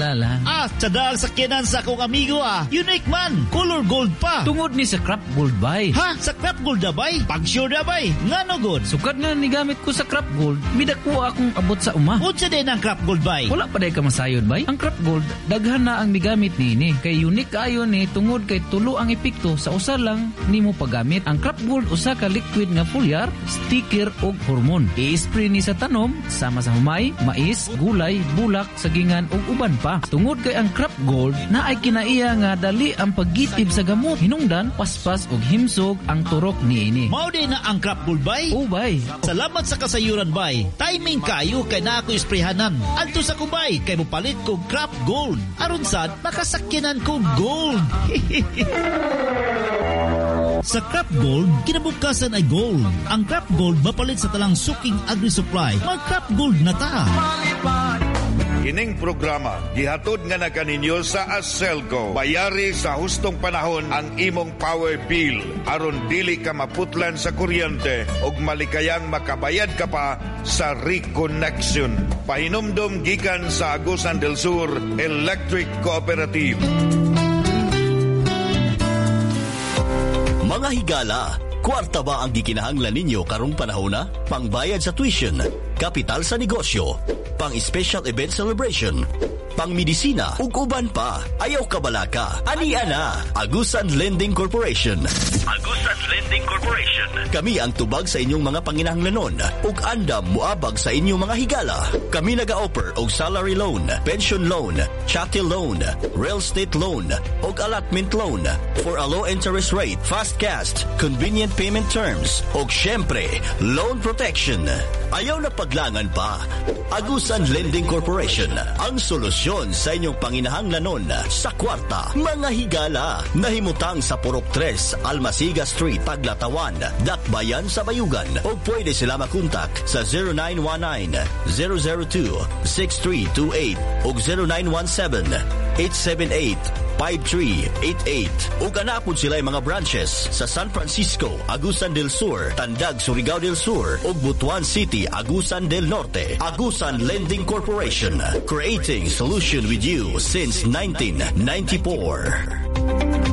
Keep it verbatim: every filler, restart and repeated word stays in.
wala lang. Ah, tsadal sakyanan sa akong amigo ah. Unique man, color gold pa. Tungod ni sa Crop Gold bay. Ha? Sa Crop Gold na bay? Pag sure na bay? Nga no good? Sukad nga ni gamit ko sa Crop Gold, midakuha akong abot sa uma. Unsa din ang Crop Gold bay? Wala pa day ka masayod bay. Ang Crop Gold, daghan na ang migamit ni kay unique kaayo ni tungod kay tulo ang epekto sa usa lang nimo paggamit. Ang Crop Gold usa ka liquid nga foliar, sticker ug hormone. I-spray ni sa tanom sama sa humay, mais, gulay, bulak, sagingan ug uban pa. Tungod kay ang Crop Gold na ay kinaiya nga dali ang paggitib sa gamot, hinungdan, paspas ug himsog ang turok niini. Mao din na ang Crop Gold bay? O bay. Salamat sa kasayuran bay. Timing kayo kay na ako isprehanan. Adto sa kubay kay mopalit ko Crop Gold. Aron sad makasakyanan ko gold. Sa Crop Gold, kinabukasan ay gold. Ang Crop Gold mapalit sa talang suking agri-supply. Mag Crop Gold na ta. Kining programa gihatod nga na kaninyo sa Aselco. Bayari sa hustong panahon ang imong power bill aron dili ka maputlan sa kuryente ug malikayang makabayad ka pa sa reconnection. Pahinumdom gikan sa Agusan del Sur Electric Cooperative. Mga higala, kwarta ba ang gikinahanglan ninyo karong panahon na? Pangbayad sa tuition, kapital sa negosyo, pang-special event celebration, pang-medisina, ug uban pa. Ayaw kabalaka. Ania na, Agusan Lending Corporation. Agusan Lending Corporation. Kami ang tubag sa inyong mga panginahanglanon ug andam muabag sa inyong mga higala. Kami naga-offer og salary loan, pension loan, chattel loan, real estate loan ug allotment loan for a low interest rate, fast cash, convenient payment terms ug syempre, loan protection. Ayaw na paglangan pa. Agusan Lending Corporation, ang solusyon sa inyong panginahanglanon sa kwarta. Mga higala, nahimutang sa Purok tres, Almasiga Street, Taglatawan, Dakbayan sa Bayugan. O pwede sila makontak sa zero nine one nine, zero zero two, six three two eight o zero nine one seven, eight seven eight, five three eight eight. Ug anapod sila mga branches sa San Francisco, Agusan del Sur, Tandag, Surigao del Sur ug Butuan City, Agusan del Norte. Agusan Lending Corporation, creating solution with you since nineteen ninety-four.